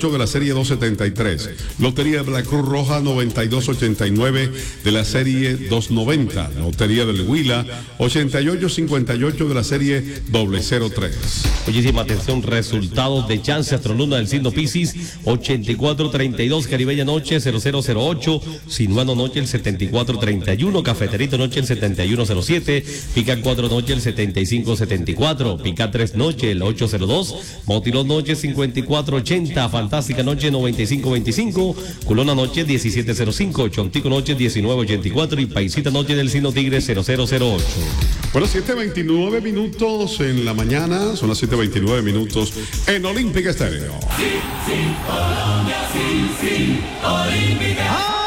88 de la serie 273. Lotería de la Cruz Roja 9289 de la serie 290. Lotería del Huila 8858 de la serie 003. Muchísima atención, resultados de Chance Astroluna del signo Piscis, 8432, Caribella Noche 0008, Sinuano Noche el 7431, Cafeterito Noche el 7107, Pica 4 Noche el 7574, Pica 3 Noche el 802, Motilón Noche 5480, Fantástica Noche 9525, Culona Noche 1705, Chontico Noche 1984 y Paisita Noche del signo Tigre 0008. Bueno, 7:29 minutos en la mañana, son las 7:29 minutos en Olímpica Estéreo. Sí, Colombia, sí, Olímpica.